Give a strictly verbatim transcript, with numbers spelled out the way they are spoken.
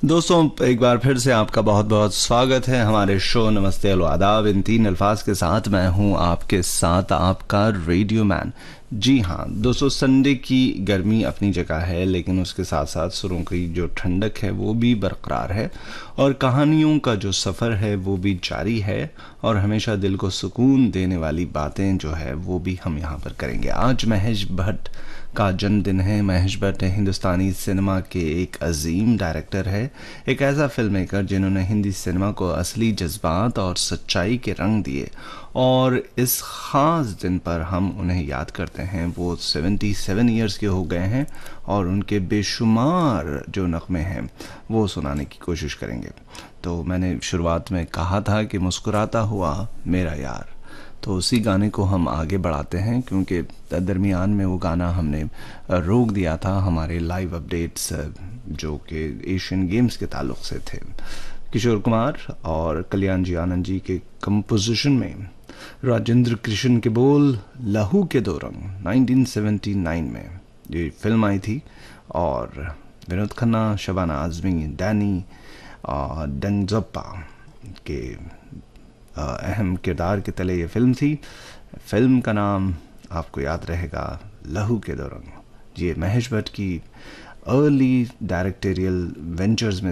दोस्तों, एक बार फिर से आपका बहुत बहुत स्वागत है हमारे शो नमस्ते हेलो आदाब। इन तीन अल्फाज के साथ मैं हूं आपके साथ आपका रेडियो मैन। जी हाँ दोस्तों, संडे की गर्मी अपनी जगह है, लेकिन उसके साथ साथ सुरों की जो ठंडक है वो भी बरकरार है और कहानियों का जो सफ़र है वो भी जारी है और हमेशा दिल को सुकून देने वाली बातें जो है वो भी हम यहाँ पर करेंगे। आज महेश भट्ट का जन्मदिन है। महेश भट्ट हिंदुस्तानी सिनेमा के एक अजीम डायरेक्टर है, एक ऐसा फिल्म मेकर जिन्होंने हिंदी सिनेमा को असली जज्बात और सच्चाई के रंग दिए और इस ख़ास दिन पर हम उन्हें याद करते हैं। वो सतहत्तर इयर्स के हो गए हैं और उनके बेशुमार जो नग़मे हैं वो सुनाने की कोशिश करेंगे। तो मैंने शुरुआत में कहा था कि मुस्कुराता हुआ मेरा यार, तो उसी गाने को हम आगे बढ़ाते हैं क्योंकि दरमियान में वो गाना हमने रोक दिया था हमारे लाइव अपडेट्स जो कि एशियन गेम्स के ताल्लुक से थे। किशोर कुमार और कल्याण जी आनंद जी के कंपोजिशन में राजेंद्र कृष्ण के बोल, लहू के दो रंग नाइनटीन सेवेंटी नाइन में ये फिल्म आई थी और विनोद खन्ना, शबाना आज़मी, डैनी और डेंजप्पा के अहम किरदार के तले ये फिल्म थी। फिल्म का नाम आपको याद रहेगा लहू के दो रंग। ये महेश भट्ट की अर्ली डायरेक्टोरियल वेंचर्स में